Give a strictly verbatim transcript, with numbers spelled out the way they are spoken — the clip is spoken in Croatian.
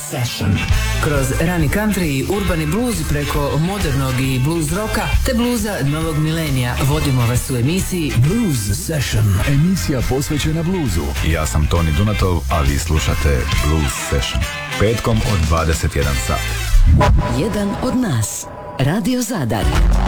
Session. Kroz rani country i urbani blues preko modernog i blues roka te bluza novog milenija vodimo vas u emisiji Blues Session. Emisija posvećena bluzu. Ja sam Toni Dunatov, a vi slušate Blues Session. Petkom od dvadeset jedan sat. Jedan od nas. Radio Zadar.